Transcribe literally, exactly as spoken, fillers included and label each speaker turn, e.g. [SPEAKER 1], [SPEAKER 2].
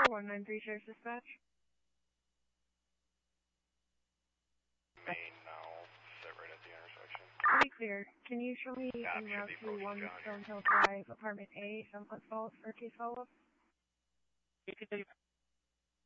[SPEAKER 1] four one nine three Sheriff's Dispatch.
[SPEAKER 2] Main now, sit right at the intersection.
[SPEAKER 1] To be clear, can you show me
[SPEAKER 2] Cop
[SPEAKER 1] en
[SPEAKER 2] should
[SPEAKER 1] route
[SPEAKER 2] be
[SPEAKER 1] to
[SPEAKER 2] posted
[SPEAKER 1] one
[SPEAKER 2] down
[SPEAKER 1] Stone
[SPEAKER 2] here.
[SPEAKER 1] Hill Drive, Apartment A, Sunset Falls, for case follow-up?